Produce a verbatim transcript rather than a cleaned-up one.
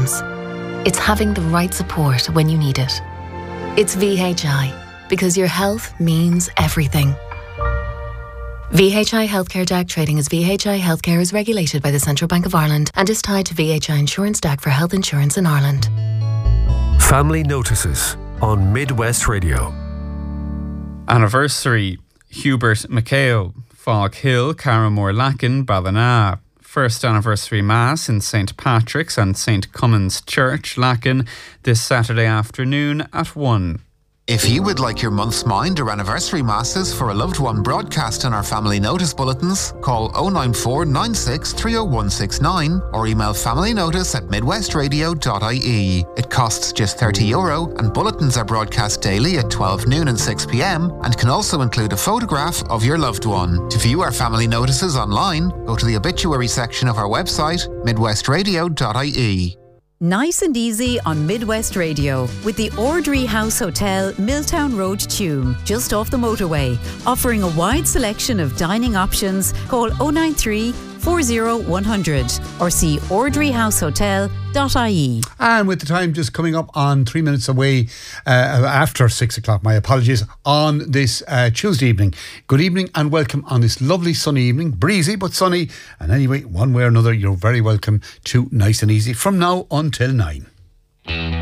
problems. It's having the right support when you need it. It's V H I, because your health means everything. V H I Healthcare D A C trading as V H I Healthcare is regulated by the Central Bank of Ireland and is tied to V H I Insurance D A C for health insurance in Ireland. Family Notices on Midwest Radio. Anniversary: Hubert Mackay, Falk Hill, Carramore Lacken, Ballina. First anniversary Mass in Saint Patrick's and Saint Cummins Church, Lacken, this Saturday afternoon at one. If you would like your month's mind or anniversary masses for a loved one broadcast in our family notice bulletins, call oh nine four nine six three oh one six nine or email familynotice at midwestradio dot I E. It costs just thirty euro and bulletins are broadcast daily at twelve noon and six p m and can also include a photograph of your loved one. To view our family notices online, go to the obituary section of our website, midwestradio dot I E. Nice and easy on Midwest Radio with the Ordry House Hotel, Milltown Road, Tuam, just off the motorway. Offering a wide selection of dining options, call oh nine three, four oh one hundred or see ordry house hotel dot I E. And with the time just coming up on three minutes away uh, after six o'clock, my apologies, on this uh, Tuesday evening. Good evening and welcome on this lovely sunny evening, breezy but sunny. And anyway, one way or another, you're very welcome to Nice and Easy from now until nine.